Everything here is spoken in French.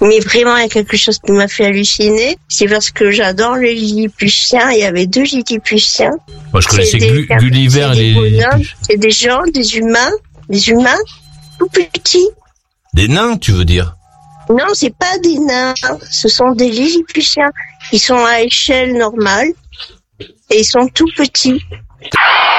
Mais vraiment, il y a quelque chose qui m'a fait halluciner. C'est parce que j'adore les Lilliputiens. Il y avait 2 Lilliputiens. Moi, je connaissais Gulliver et les bonhommes. C'est des gens, des humains, tout petits. Des nains, tu veux dire? Non, c'est pas des nains. Ce sont des Lilliputiens. Ils sont à échelle normale. Et ils sont tout petits.